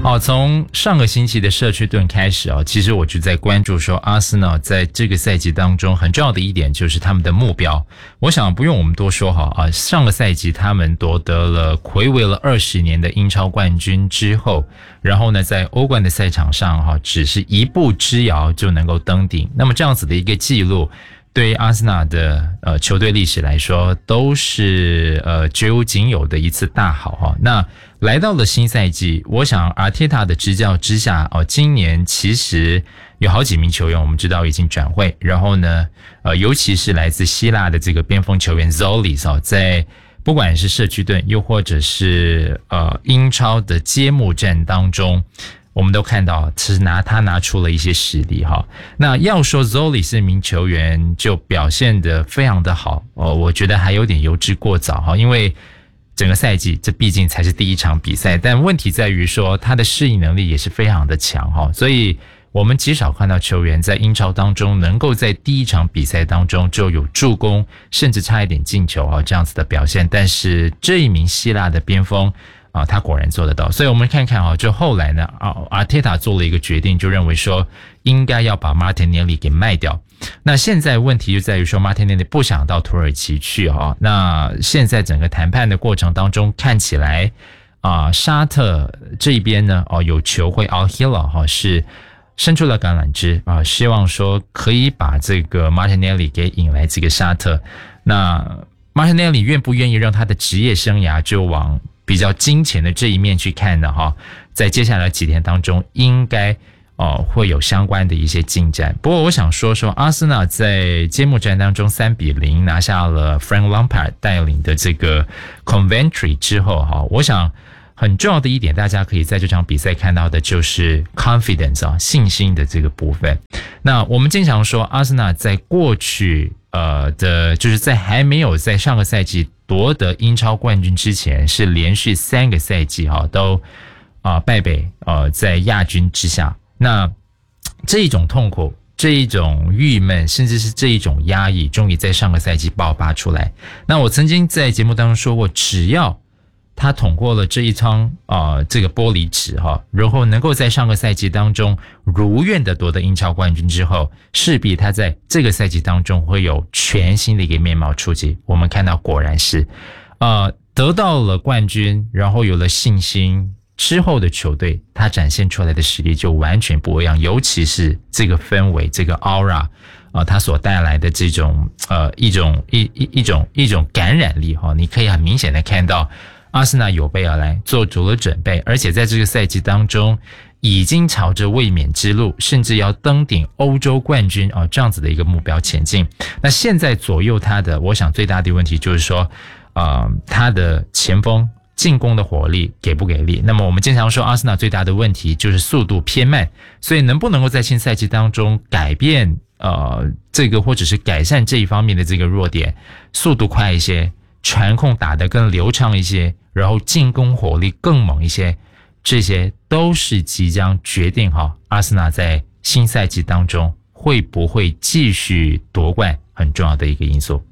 好，从上个星期的社区盾开始啊，其实我就在关注说，阿森纳在这个赛季当中很重要的一点就是他们的目标。我想不用我们多说哈啊，上个赛季他们夺得了睽违了20年的英超冠军之后，然后呢，在欧冠的赛场上哈，只是一步之遥就能够登顶。那么这样子的一个记录，对于阿森纳的球队历史来说，都是绝无仅有的一次大好哈。那来到了新赛季，我想阿铁塔的执教之下今年其实有好几名球员我们知道已经转会，然后呢尤其是来自希腊的这个边锋球员 Zolis 在不管是社区盾又或者是英超的揭幕战当中，我们都看到是他拿出了一些实力哈。那要说 Zolis 这名球员就表现得非常的好我觉得还有点言之过早哈，因为整个赛季这毕竟才是第一场比赛，但问题在于说他的适应能力也是非常的强哈，所以我们极少看到球员在英超当中能够在第一场比赛当中就有助攻，甚至差一点进球这样子的表现。但是这一名希腊的边锋他果然做得到，所以我们看看就后来呢阿铁塔做了一个决定，就认为说应该要把马丁内利给卖掉。那现在问题就在于说马丁内利不想到土耳其去那现在整个谈判的过程当中看起来沙特这边呢有球会 Al Hilal 是伸出了橄榄枝希望说可以把这个马丁内利给引来这个沙特。那马丁内利愿不愿意让他的职业生涯就往比较金钱的这一面去看呢在接下来几天当中应该会有相关的一些进展。不过我想说阿森纳在揭幕战当中3-0拿下了 Frank Lampard 带领的这个 Coventry 之后我想很重要的一点大家可以在这场比赛看到的就是 confidence 信心的这个部分。那我们经常说阿森纳在过去就是在还没有在上个赛季夺得英超冠军之前是连续3个赛季都败北在亚军之下。那这一种痛苦，这一种郁闷，甚至是这一种压抑终于在上个赛季爆发出来。那我曾经在节目当中说过，只要他捅过了这一舱这个玻璃纸然后能够在上个赛季当中如愿的夺得英超冠军之后，势必他在这个赛季当中会有全新的一个面貌出击。我们看到果然是得到了冠军，然后有了信心之后的球队他展现出来的实力就完全不一样，尤其是这个氛围，这个 aura它所带来的这种一种感染力你可以很明显的看到阿森纳有备而来，做足了准备，而且在这个赛季当中已经朝着卫冕之路，甚至要登顶欧洲冠军这样子的一个目标前进。那现在左右他的，我想最大的问题就是说他的前锋进攻的火力给不给力。那么我们经常说阿森纳最大的问题就是速度偏慢，所以能不能够在新赛季当中改变这个或者是改善这一方面的这个弱点，速度快一些，传控打得更流畅一些，然后进攻火力更猛一些，这些都是即将决定阿森纳在新赛季当中会不会继续夺冠很重要的一个因素。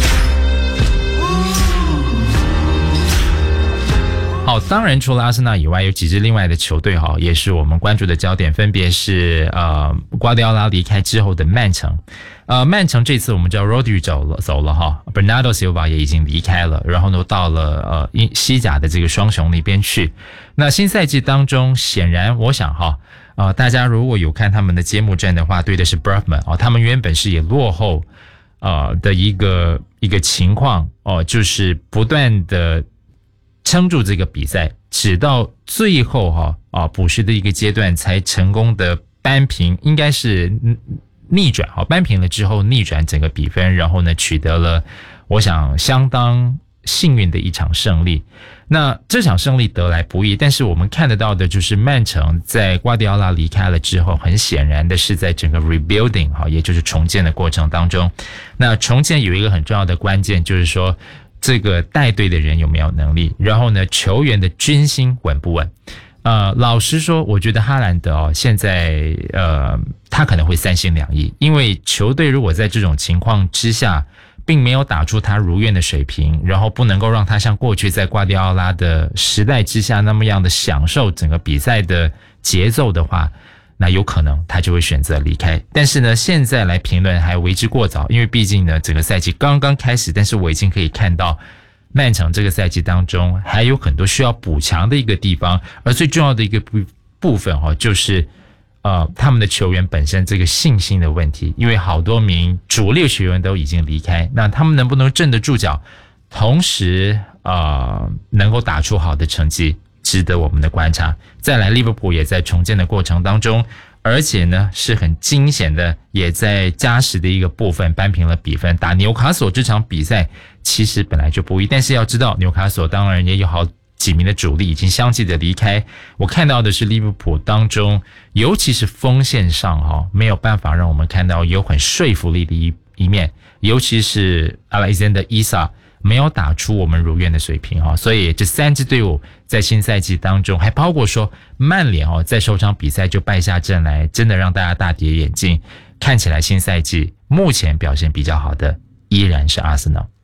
好，当然除了阿森纳以外，有几支另外的球队也是我们关注的焦点，分别是瓜迪奥拉离开之后的曼城。曼城这次我们知道 Rodri 走了Bernardo Silva 也已经离开了，然后呢到了西甲的这个双雄那边去。那新赛季当中，显然我想大家如果有看他们的揭幕战的话，对的是 Brugman 他们原本是也落后的一个情况就是不断的撑住这个比赛，直到最后补时的一个阶段才成功的扳平，应该是逆转扳平了之后逆转整个比分，然后呢取得了我想相当幸运的一场胜利。那这场胜利得来不易，但是我们看得到的就是曼城在瓜迪奥拉离开了之后，很显然的是在整个 rebuilding 也就是重建的过程当中，那重建有一个很重要的关键，就是说这个带队的人有没有能力，然后呢球员的军心稳不稳。老实说我觉得哈兰德现在他可能会3心2意，因为球队如果在这种情况之下并没有打出他如愿的水平，然后不能够让他像过去在瓜迪奥拉的时代之下那么样的享受整个比赛的节奏的话，那有可能他就会选择离开。但是呢，现在来评论还为之过早，因为毕竟呢整个赛季刚刚开始，但是我已经可以看到曼城这个赛季当中还有很多需要补强的一个地方，而最重要的一个部分就是他们的球员本身这个信心的问题，因为好多名主力球员都已经离开，那他们能不能镇得住脚，同时能够打出好的成绩，值得我们的观察。再来，利物浦也在重建的过程当中，而且呢是很惊险的，也在加时的一个部分扳平了比分。打纽卡索这场比赛其实本来就不易，但是要知道纽卡索当然也有好几名的主力已经相继的离开。我看到的是利物浦当中，尤其是锋线上没有办法让我们看到有很说服力的一面，尤其是 Alexander Isak 没有打出我们如愿的水平所以这3支队伍在新赛季当中，还包括说曼联在首场比赛就败下阵来，真的让大家大跌眼镜。看起来新赛季目前表现比较好的依然是阿森纳。